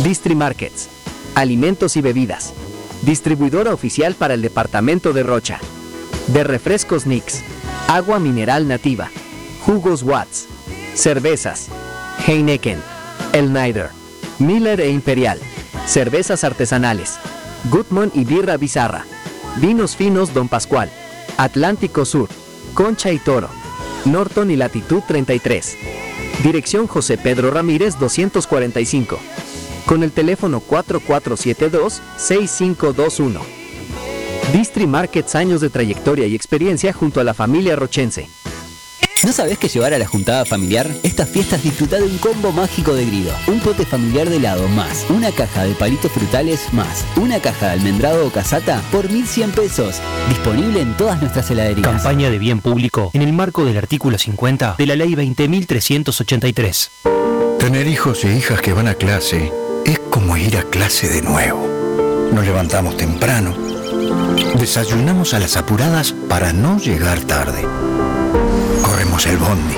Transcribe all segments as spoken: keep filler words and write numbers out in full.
Distri Markets, alimentos y bebidas. Distribuidora oficial para el departamento de Rocha. De refrescos Nix, agua mineral nativa, jugos Watts, cervezas, Heineken, El Nider, Miller e Imperial, cervezas artesanales, Gutmann y birra Bizarra, vinos finos Don Pascual, Atlántico Sur, Concha y Toro, Norton y Latitud treinta y tres. Dirección José Pedro Ramírez doscientos cuarenta y cinco. Con el teléfono cuatro cuatro siete dos, seis cinco dos uno. Distri Markets, años de trayectoria y experiencia junto a la familia rochense. ¿No sabés que llevar a la juntada familiar? Estas fiestas disfruta de un combo mágico de Grido. Un pote familiar de helado más, una caja de palitos frutales más, una caja de almendrado o casata por mil cien pesos. Disponible en todas nuestras heladerías. Campaña de bien público en el marco del artículo cincuenta de la ley veinte mil trescientos ochenta y tres. Tener hijos e hijas que van a clase es como ir a clase de nuevo. Nos levantamos temprano, desayunamos a las apuradas para no llegar tarde. Corremos el bondi,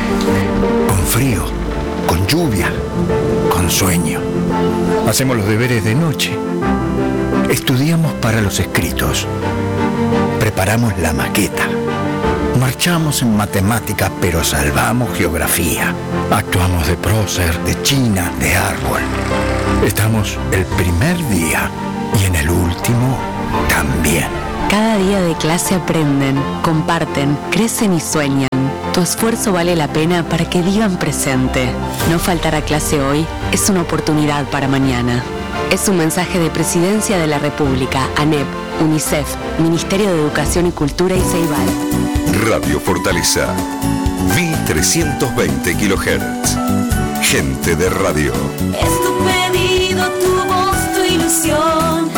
con frío, con lluvia, con sueño. Hacemos los deberes de noche. Estudiamos para los escritos. Preparamos la maqueta. Marchamos en matemáticas, pero salvamos geografía. Actuamos de prócer, de china, de árbol. Estamos el primer día y en el último también. Cada día de clase aprenden, comparten, crecen y sueñan. Tu esfuerzo vale la pena para que digan presente. No faltar a clase hoy es una oportunidad para mañana. Es un mensaje de Presidencia de la República, ANEP, UNICEF, Ministerio de Educación y Cultura y Ceibal. Radio Fortaleza, mil trescientos veinte kilohertz. Gente de radio. Es tu pedido, tu voz, tu ilusión.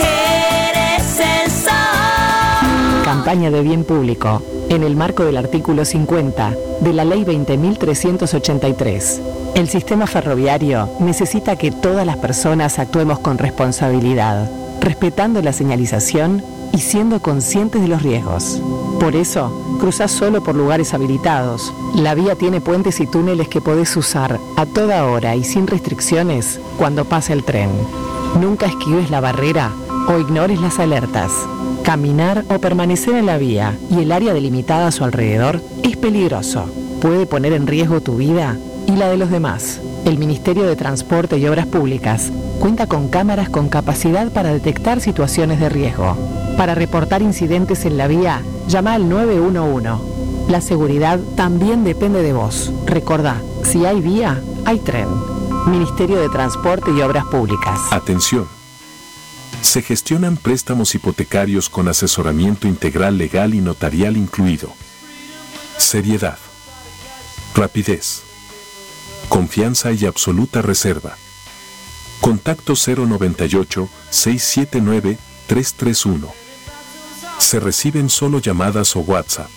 Eres el sol. Campaña de bien público en el marco del artículo cincuenta de la ley veinte mil trescientos ochenta y tres. El sistema ferroviario necesita que todas las personas actuemos con responsabilidad, respetando la señalización y siendo conscientes de los riesgos. Por eso, cruzás solo por lugares habilitados. La vía tiene puentes y túneles que podés usar a toda hora y sin restricciones cuando pasa el tren. Nunca esquives la barrera o ignores las alertas. Caminar o permanecer en la vía y el área delimitada a su alrededor es peligroso. Puede poner en riesgo tu vida y la de los demás. El Ministerio de Transporte y Obras Públicas cuenta con cámaras con capacidad para detectar situaciones de riesgo. Para reportar incidentes en la vía, llama al nueve uno uno. La seguridad también depende de vos. Recordá, si hay vía, hay tren. Ministerio de Transporte y Obras Públicas. Atención. Se gestionan préstamos hipotecarios con asesoramiento integral legal y notarial incluido. Seriedad. Rapidez. Confianza y absoluta reserva. Contacto cero noventa y ocho, seiscientos setenta y nueve, trescientos treinta y uno. Se reciben solo llamadas o WhatsApp.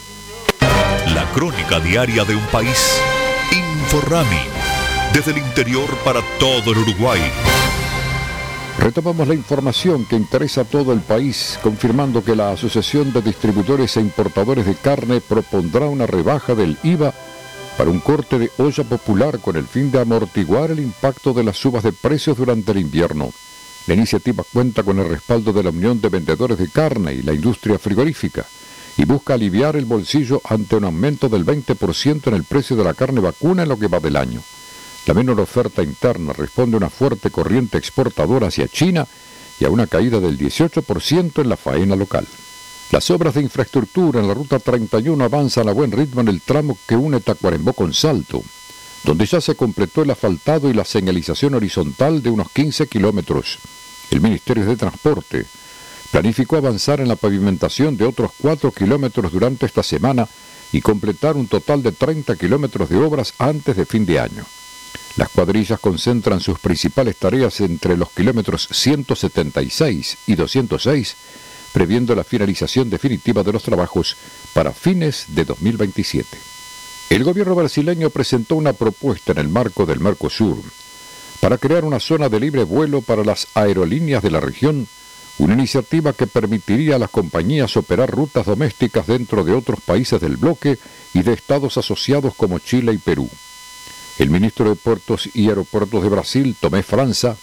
La crónica diaria de un país. Inforrami. Desde el interior para todo el Uruguay. Retomamos la información que interesa a todo el país, confirmando que la Asociación de Distribuidores e Importadores de Carne propondrá una rebaja del I V A para un corte de olla popular con el fin de amortiguar el impacto de las subas de precios durante el invierno. La iniciativa cuenta con el respaldo de la Unión de Vendedores de Carne y la industria frigorífica y busca aliviar el bolsillo ante un aumento del veinte por ciento en el precio de la carne vacuna en lo que va del año. La menor oferta interna responde a una fuerte corriente exportadora hacia China y a una caída del dieciocho por ciento en la faena local. Las obras de infraestructura en la Ruta treinta y uno avanzan a buen ritmo en el tramo que une Tacuarembó con Salto, donde ya se completó el asfaltado y la señalización horizontal de unos quince kilómetros. El Ministerio de Transporte planificó avanzar en la pavimentación de otros cuatro kilómetros durante esta semana y completar un total de treinta kilómetros de obras antes de fin de año. Las cuadrillas concentran sus principales tareas entre los kilómetros ciento setenta y seis y doscientos seis, previendo la finalización definitiva de los trabajos para fines de dos mil veintisiete. El gobierno brasileño presentó una propuesta en el marco del Mercosur para crear una zona de libre vuelo para las aerolíneas de la región, una iniciativa que permitiría a las compañías operar rutas domésticas dentro de otros países del bloque y de estados asociados como Chile y Perú. El ministro de Puertos y Aeropuertos de Brasil, Tomé França,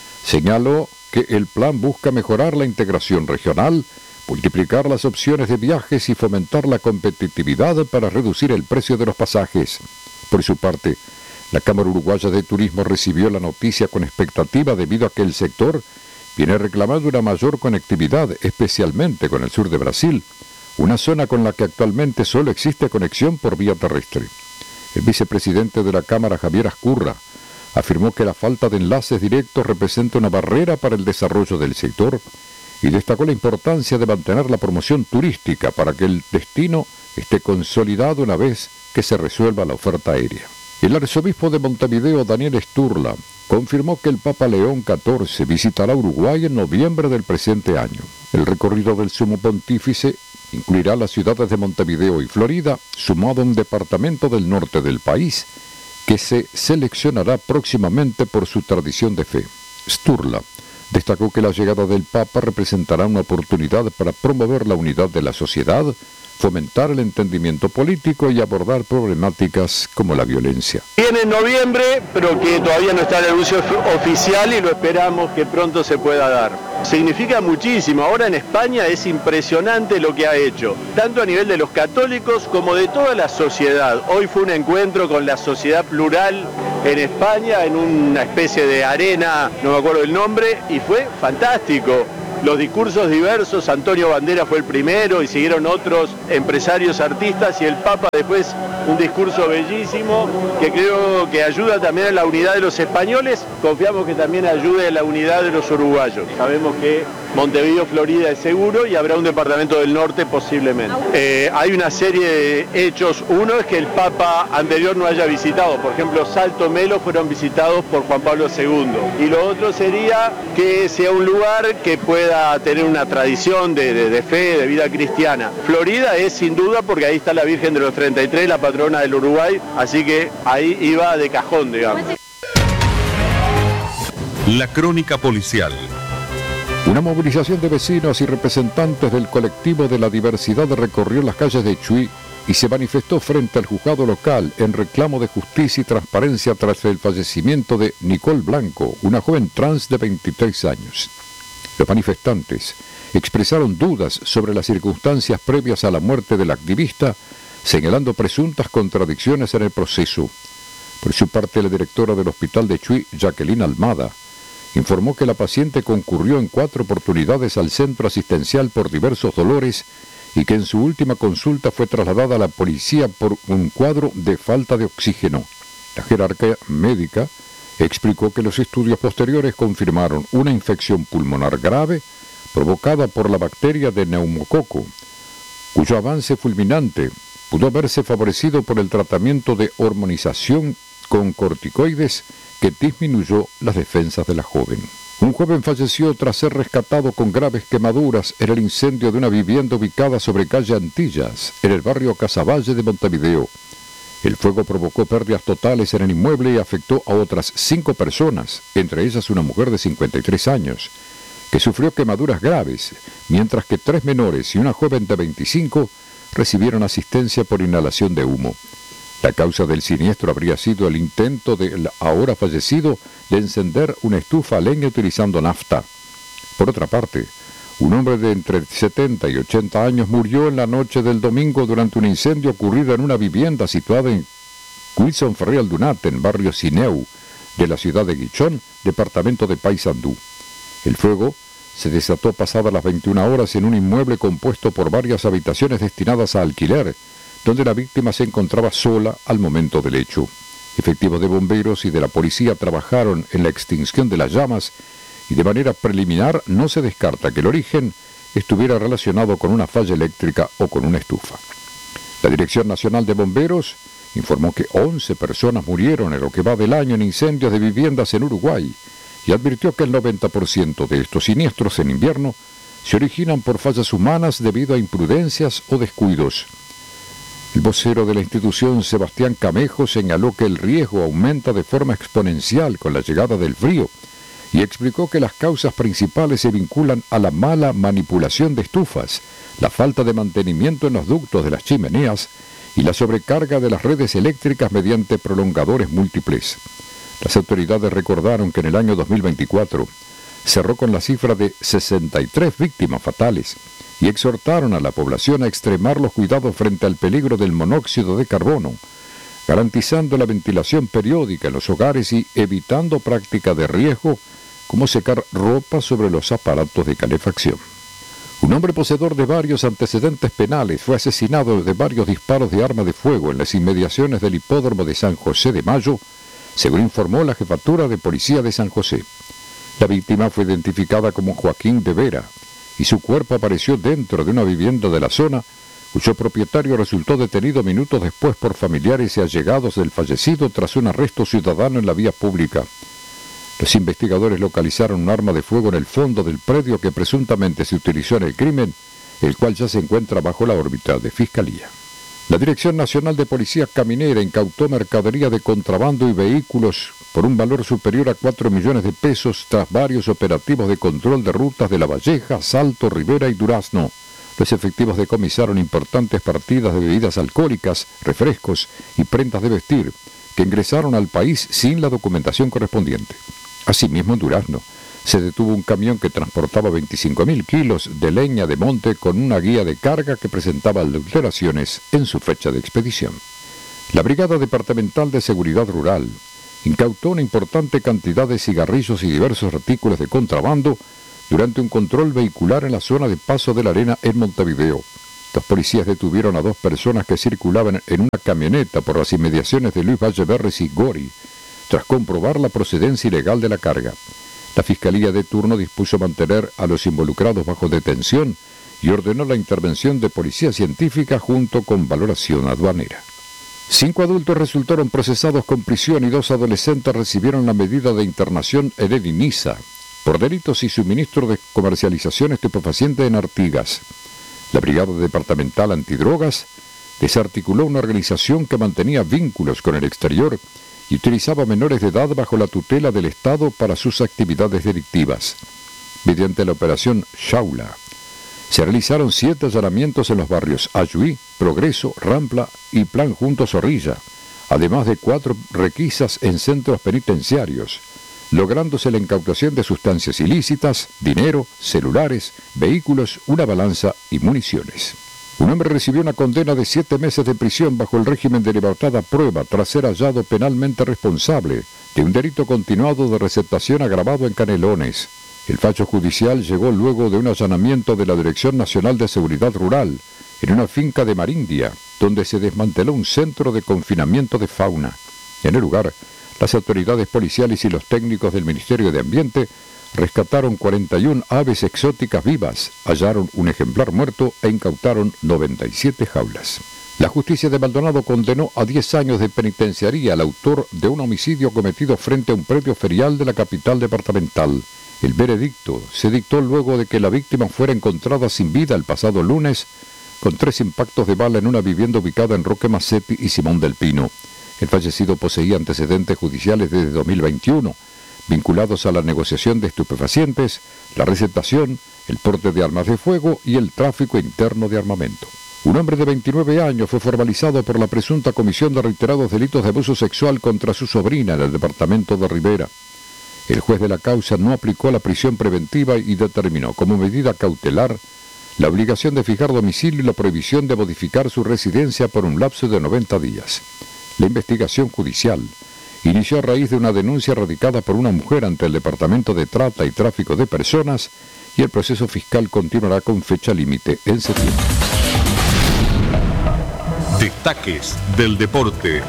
señaló que el plan busca mejorar la integración regional, multiplicar las opciones de viajes y fomentar la competitividad para reducir el precio de los pasajes. Por su parte, la Cámara Uruguaya de Turismo recibió la noticia con expectativa debido a que el sector viene reclamando una mayor conectividad, especialmente con el sur de Brasil, una zona con la que actualmente solo existe conexión por vía terrestre. El vicepresidente de la Cámara, Javier Ascurra, afirmó que la falta de enlaces directos representa una barrera para el desarrollo del sector y destacó la importancia de mantener la promoción turística para que el destino esté consolidado una vez que se resuelva la oferta aérea. El arzobispo de Montevideo, Daniel Sturla, confirmó que el Papa León catorce visitará Uruguay en noviembre del presente año. El recorrido del sumo pontífice incluirá las ciudades de Montevideo y Florida, sumado a un departamento del norte del país, que se seleccionará próximamente por su tradición de fe. Sturla destacó que la llegada del Papa representará una oportunidad para promover la unidad de la sociedad, fomentar el entendimiento político y abordar problemáticas como la violencia. Viene en noviembre, pero que todavía no está el anuncio oficial y lo esperamos que pronto se pueda dar. Significa muchísimo. Ahora en España es impresionante lo que ha hecho, tanto a nivel de los católicos como de toda la sociedad. Hoy fue un encuentro con la sociedad plural en España, en una especie de arena, no me acuerdo el nombre, y fue fantástico. Los discursos diversos, Antonio Bandera fue el primero y siguieron otros empresarios, artistas, y el Papa después un discurso bellísimo que creo que ayuda también a la unidad de los españoles. Confiamos que también ayude a la unidad de los uruguayos. Sabemos que Montevideo, Florida es seguro y habrá un departamento del norte posiblemente. Eh, hay una serie de hechos. Uno es que el Papa anterior no haya visitado. Por ejemplo, Salto Melo fueron visitados por Juan Pablo segundo. Y lo otro sería que sea un lugar que pueda tener una tradición de, de, de fe, de vida cristiana. Florida es sin duda porque ahí está la Virgen de los treinta y tres, la patrona del Uruguay, así que ahí iba de cajón, digamos. La crónica policial. Una movilización de vecinos y representantes del colectivo de la diversidad recorrió las calles de Chuy y se manifestó frente al juzgado local en reclamo de justicia y transparencia tras el fallecimiento de Nicole Blanco, una joven trans de veintitrés años. Los manifestantes expresaron dudas sobre las circunstancias previas a la muerte del activista, señalando presuntas contradicciones en el proceso. Por su parte, la directora del hospital de Chuy, Jacqueline Almada, informó que la paciente concurrió en cuatro oportunidades al centro asistencial por diversos dolores y que en su última consulta fue trasladada a la policía por un cuadro de falta de oxígeno. La jerarquía médica explicó que los estudios posteriores confirmaron una infección pulmonar grave provocada por la bacteria de neumococo, cuyo avance fulminante pudo haberse favorecido por el tratamiento de hormonización con corticoides que disminuyó las defensas de la joven. Un joven falleció tras ser rescatado con graves quemaduras en el incendio de una vivienda ubicada sobre calle Antillas, en el barrio Casavalle de Montevideo. El fuego provocó pérdidas totales en el inmueble y afectó a otras cinco personas, entre ellas una mujer de cincuenta y tres años, que sufrió quemaduras graves, mientras que tres menores y una joven de veinticinco recibieron asistencia por inhalación de humo. La causa del siniestro habría sido el intento del ahora fallecido de encender una estufa a leña utilizando nafta. Por otra parte, un hombre de entre setenta y ochenta años murió en la noche del domingo durante un incendio ocurrido en una vivienda situada en Wilson Ferrer Aldunate, en barrio Sineu, de la ciudad de Guichón, departamento de Paysandú. El fuego se desató pasadas las veintiuna horas en un inmueble compuesto por varias habitaciones destinadas a alquiler, donde la víctima se encontraba sola al momento del hecho. Efectivos de bomberos y de la policía trabajaron en la extinción de las llamas y de manera preliminar no se descarta que el origen estuviera relacionado con una falla eléctrica o con una estufa. La Dirección Nacional de Bomberos informó que once personas murieron en lo que va del año en incendios de viviendas en Uruguay y advirtió que el noventa por ciento de estos siniestros en invierno se originan por fallas humanas debido a imprudencias o descuidos. El vocero de la institución, Sebastián Camejo, señaló que el riesgo aumenta de forma exponencial con la llegada del frío y explicó que las causas principales se vinculan a la mala manipulación de estufas, la falta de mantenimiento en los ductos de las chimeneas y la sobrecarga de las redes eléctricas mediante prolongadores múltiples. Las autoridades recordaron que en el año dos mil veinticuatro cerró con la cifra de sesenta y tres víctimas fatales y exhortaron a la población a extremar los cuidados frente al peligro del monóxido de carbono, garantizando la ventilación periódica en los hogares y evitando prácticas de riesgo como secar ropa sobre los aparatos de calefacción. Un hombre poseedor de varios antecedentes penales fue asesinado de varios disparos de arma de fuego en las inmediaciones del hipódromo de San José de Mayo, según informó la Jefatura de Policía de San José. La víctima fue identificada como Joaquín de Vera y su cuerpo apareció dentro de una vivienda de la zona, cuyo propietario resultó detenido minutos después por familiares y allegados del fallecido tras un arresto ciudadano en la vía pública. Los investigadores localizaron un arma de fuego en el fondo del predio que presuntamente se utilizó en el crimen, el cual ya se encuentra bajo la órbita de Fiscalía. La Dirección Nacional de Policía Caminera incautó mercadería de contrabando y vehículos por un valor superior a cuatro millones de pesos tras varios operativos de control de rutas de La Valleja, Salto, Rivera y Durazno. Los efectivos decomisaron importantes partidas de bebidas alcohólicas, refrescos y prendas de vestir que ingresaron al país sin la documentación correspondiente. Asimismo, en Durazno se detuvo un camión que transportaba veinticinco mil kilos de leña de monte con una guía de carga que presentaba alteraciones en su fecha de expedición. La Brigada Departamental de Seguridad Rural incautó una importante cantidad de cigarrillos y diversos artículos de contrabando durante un control vehicular en la zona de Paso de la Arena en Montevideo. Los policías detuvieron a dos personas que circulaban en una camioneta por las inmediaciones de Luis Valleverres y Gori, tras comprobar la procedencia ilegal de la carga. La Fiscalía de turno dispuso mantener a los involucrados bajo detención y ordenó la intervención de policía científica junto con valoración aduanera. Cinco adultos resultaron procesados con prisión y dos adolescentes recibieron la medida de internación en el INISA por delitos y suministro de comercialización estupefaciente en Artigas. La Brigada Departamental Antidrogas desarticuló una organización que mantenía vínculos con el exterior y utilizaba menores de edad bajo la tutela del Estado para sus actividades delictivas. Mediante la operación Shaula, se realizaron siete allanamientos en los barrios Ayuí, Progreso, Rampla y Plan Junto Zorrilla, además de cuatro requisas en centros penitenciarios, lográndose la incautación de sustancias ilícitas, dinero, celulares, vehículos, una balanza y municiones. Un hombre recibió una condena de siete meses de prisión bajo el régimen de libertad a prueba tras ser hallado penalmente responsable de un delito continuado de receptación agravado en Canelones. El fallo judicial llegó luego de un allanamiento de la Dirección Nacional de Seguridad Rural en una finca de Marindia, donde se desmanteló un centro de confinamiento de fauna. En el lugar, las autoridades policiales y los técnicos del Ministerio de Ambiente rescataron cuarenta y una aves exóticas vivas, hallaron un ejemplar muerto e incautaron noventa y siete jaulas. La justicia de Maldonado condenó a diez años de penitenciaría al autor de un homicidio cometido frente a un predio ferial de la capital departamental. El veredicto se dictó luego de que la víctima fuera encontrada sin vida el pasado lunes con tres impactos de bala en una vivienda ubicada en Roque Macetti y Simón del Pino. El fallecido poseía antecedentes judiciales desde dos mil veintiuno, vinculados a la negociación de estupefacientes, la receptación, el porte de armas de fuego y el tráfico interno de armamento. Un hombre de veintinueve años fue formalizado por la presunta comisión de reiterados delitos de abuso sexual contra su sobrina en el departamento de Rivera. El juez de la causa no aplicó la prisión preventiva y determinó como medida cautelar la obligación de fijar domicilio y la prohibición de modificar su residencia por un lapso de noventa días. La investigación judicial inició a raíz de una denuncia radicada por una mujer ante el Departamento de Trata y Tráfico de Personas y el proceso fiscal continuará con fecha límite en septiembre. Destaques del deporte.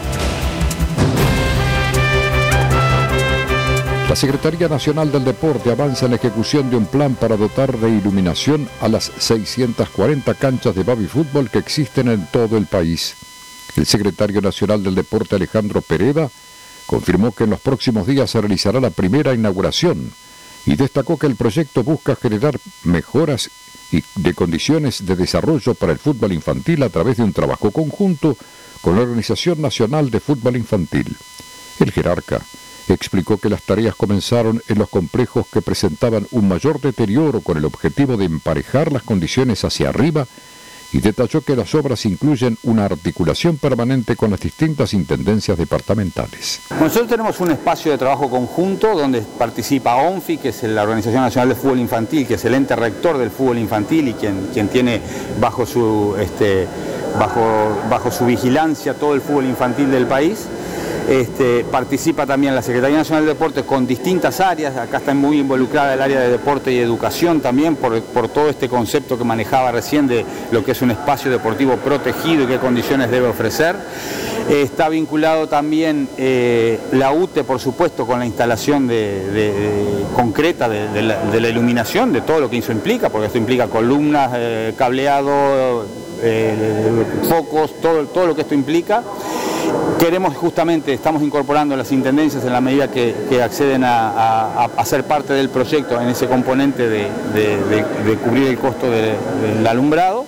La Secretaría Nacional del Deporte avanza en la ejecución de un plan para dotar de iluminación a las seiscientas cuarenta canchas de baby fútbol que existen en todo el país. El secretario nacional del Deporte, Alejandro Pereda, confirmó que en los próximos días se realizará la primera inauguración y destacó que el proyecto busca generar mejoras y de condiciones de desarrollo para el fútbol infantil a través de un trabajo conjunto con la Organización Nacional de Fútbol Infantil. El jerarca explicó que las tareas comenzaron en los complejos que presentaban un mayor deterioro con el objetivo de emparejar las condiciones hacia arriba y detalló que las obras incluyen una articulación permanente con las distintas intendencias departamentales. Nosotros tenemos un espacio de trabajo conjunto donde participa O N F I, que es la Organización Nacional de Fútbol Infantil, que es el ente rector del fútbol infantil y quien, quien tiene bajo su, este, bajo, bajo su vigilancia todo el fútbol infantil del país. Este, participa también la Secretaría Nacional de Deportes con distintas áreas, acá está muy involucrada el área de deporte y educación también por, por todo este concepto que manejaba recién de lo que es un espacio deportivo protegido y qué condiciones debe ofrecer. Eh, está vinculado también eh, la U T E, por supuesto, con la instalación de, de, de, concreta de, de, la, de la iluminación, de todo lo que eso implica, porque esto implica columnas, eh, cableado, eh, focos, todo, todo lo que esto implica. Queremos justamente, estamos incorporando las intendencias en la medida que, que acceden a, a, a ser parte del proyecto en ese componente de, de, de, de cubrir el costo de, del alumbrado,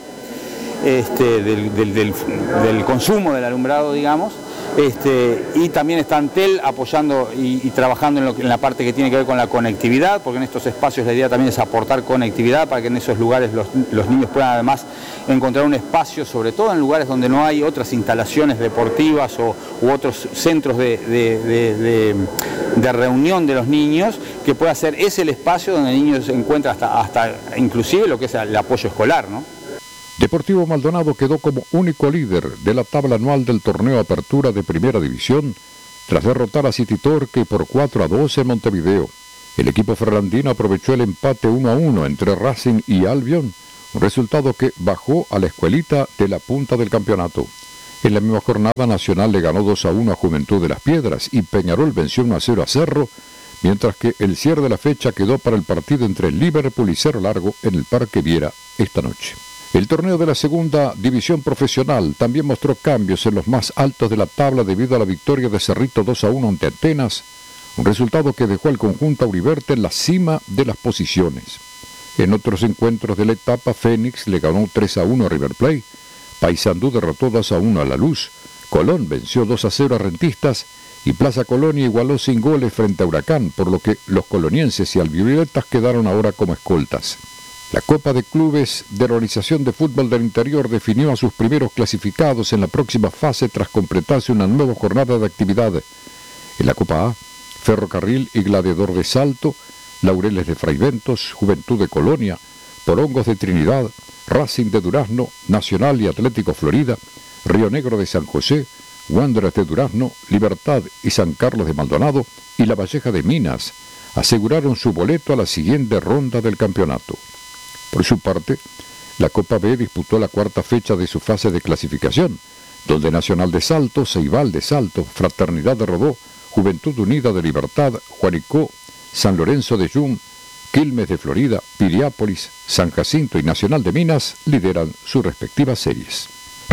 este, del, del, del, del consumo del alumbrado, digamos. Este, y también está Antel apoyando y, y trabajando en, lo, en la parte que tiene que ver con la conectividad, porque en estos espacios la idea también es aportar conectividad para que en esos lugares los, los niños puedan además encontrar un espacio, sobre todo en lugares donde no hay otras instalaciones deportivas o, u otros centros de, de, de, de, de reunión de los niños, que pueda ser ese el espacio donde el niño se encuentra hasta, hasta inclusive lo que es el apoyo escolar, ¿no? Deportivo Maldonado quedó como único líder de la tabla anual del torneo Apertura de Primera División tras derrotar a City Torque por cuatro a dos en Montevideo. El equipo ferrandino aprovechó el empate uno a uno entre Racing y Albion, un resultado que bajó a la escuelita de la punta del campeonato. En la misma jornada, Nacional le ganó dos a uno a Juventud de las Piedras y Peñarol venció uno a cero a Cerro, mientras que el cierre de la fecha quedó para el partido entre Liverpool y Cerro Largo en el Parque Viera esta noche. El torneo de la segunda división profesional también mostró cambios en los más altos de la tabla debido a la victoria de Cerrito dos a uno ante Atenas, un resultado que dejó al conjunto auriverde en la cima de las posiciones. En otros encuentros de la etapa, Fénix le ganó tres a uno a River Plate, Paysandú derrotó dos a uno a La Luz, Colón venció dos a cero a Rentistas y Plaza Colonia igualó sin goles frente a Huracán, por lo que los colonienses y albivioletas quedaron ahora como escoltas. La Copa de Clubes de Organización de Fútbol del Interior definió a sus primeros clasificados en la próxima fase tras completarse una nueva jornada de actividad. En la Copa A, Ferrocarril y Gladiador de Salto, Laureles de Fraiventos, Juventud de Colonia, Porongos de Trinidad, Racing de Durazno, Nacional y Atlético Florida, Río Negro de San José, Wanderers de Durazno, Libertad y San Carlos de Maldonado y La Valleja de Minas aseguraron su boleto a la siguiente ronda del campeonato. Por su parte, la Copa B disputó la cuarta fecha de su fase de clasificación, donde Nacional de Salto, Ceibal de Salto, Fraternidad de Rodó, Juventud Unida de Libertad, Juanicó, San Lorenzo de Yum, Quilmes de Florida, Piriápolis, San Jacinto y Nacional de Minas lideran sus respectivas series.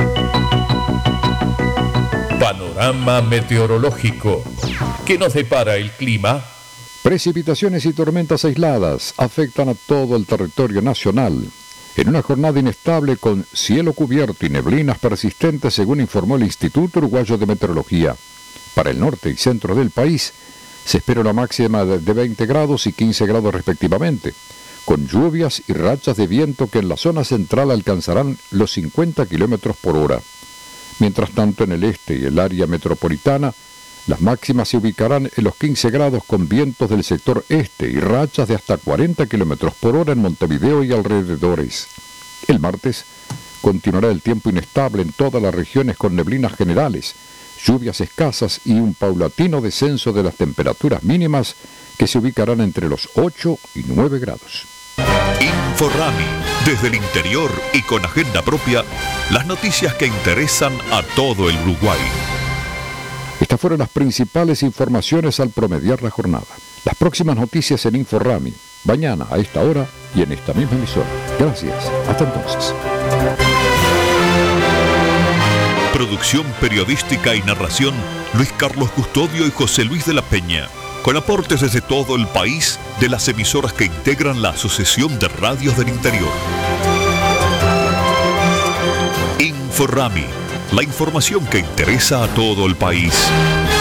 Panorama meteorológico. ¿Qué nos depara el clima? Precipitaciones y tormentas aisladas afectan a todo el territorio nacional. En una jornada inestable con cielo cubierto y neblinas persistentes, según informó el Instituto Uruguayo de Meteorología. Para el norte y centro del país se espera una máxima de veinte grados y quince grados respectivamente, con lluvias y rachas de viento que en la zona central alcanzarán los cincuenta kilómetros por hora. Mientras tanto, en el este y el área metropolitana, las máximas se ubicarán en los quince grados con vientos del sector este y rachas de hasta cuarenta kilómetros por hora en Montevideo y alrededores. El martes continuará el tiempo inestable en todas las regiones con neblinas generales, lluvias escasas y un paulatino descenso de las temperaturas mínimas que se ubicarán entre los ocho y nueve grados. Inforrami, desde el interior y con agenda propia, las noticias que interesan a todo el Uruguay. Estas fueron las principales informaciones al promediar la jornada. Las próximas noticias en Inforrami, mañana a esta hora y en esta misma emisora. Gracias. Hasta entonces. Producción periodística y narración, Luis Carlos Custodio y José Luis de la Peña. Con aportes desde todo el país de las emisoras que integran la Asociación de Radios del Interior. Inforrami. La información que interesa a todo el país.